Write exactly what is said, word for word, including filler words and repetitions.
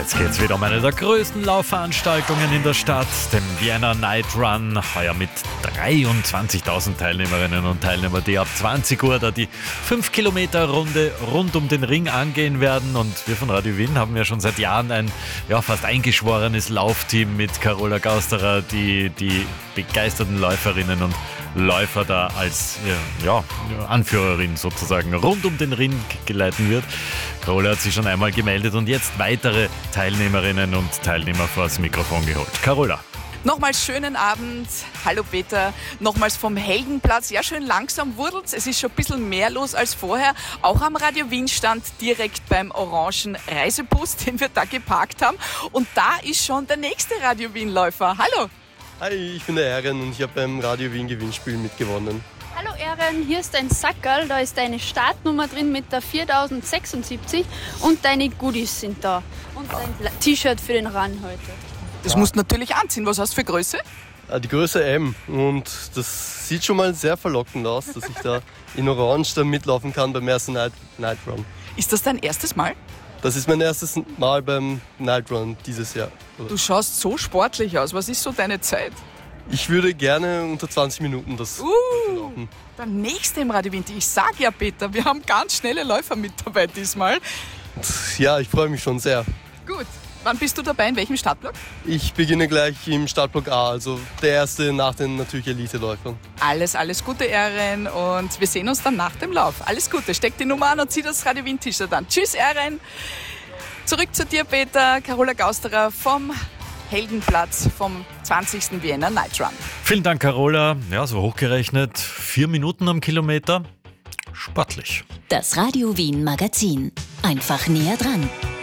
Jetzt geht es wieder um eine der größten Laufveranstaltungen in der Stadt, den Vienna Night Run. Heuer mit dreiundzwanzigtausend Teilnehmerinnen und Teilnehmern, die ab zwanzig Uhr da die fünf Kilometer Runde rund um den Ring angehen werden. Und wir von Radio Wien haben ja schon seit Jahren ein ja, fast eingeschworenes Laufteam mit Carola Gausterer, die die begeisterten Läuferinnen und Läufer da als ja, Anführerin sozusagen rund um den Ring geleiten wird. Carola hat sich schon einmal gemeldet und jetzt weitere Teilnehmerinnen und Teilnehmer vor das Mikrofon geholt. Carola. Nochmals schönen Abend. Hallo Peter. Nochmals vom Heldenplatz. Ja, schön langsam wurdelt's. Es ist schon ein bisschen mehr los als vorher. Auch am Radio Wien Stand direkt beim orangen Reisebus, den wir da geparkt haben. Und da ist schon der nächste Radio Wien Läufer. Hallo. Hi, ich bin der Ehren und ich habe beim Radio Wien Gewinnspiel mitgewonnen. Hallo Ehren, hier ist dein Sackerl, da ist deine Startnummer drin mit der vierzehnsechsundsiebzig und deine Goodies sind da. Und dein T-Shirt für den Run heute. Das ja. musst du natürlich anziehen. Was hast du für Größe? Die Größe M und das sieht schon mal sehr verlockend aus, dass ich da in Orange dann mitlaufen kann beim ersten Night, Night Run. Ist das dein erstes Mal? Das ist mein erstes Mal beim Night Run dieses Jahr. Du schaust so sportlich aus. Was ist so deine Zeit? Ich würde gerne unter zwanzig Minuten das uh, laufen. Der nächste im Radio Wien. Ich sage ja, Peter, wir haben ganz schnelle Läufer mit dabei diesmal. Ja, ich freue mich schon sehr. Gut. Wann bist du dabei? In welchem Startblock? Ich beginne gleich im Startblock A, also der erste nach den natürlich Elite-Läufern. Alles, alles Gute, Ehren, und wir sehen uns dann nach dem Lauf. Alles Gute, steck die Nummer an und zieh das Radio Wien T-Shirt an. Tschüss, Ehren. Zurück zu dir, Peter. Carola Gausterer vom Heldenplatz vom zwanzigsten Vienna Night Run. Vielen Dank, Carola. Ja, so hochgerechnet vier Minuten am Kilometer. Sportlich. Das Radio Wien Magazin. Einfach näher dran.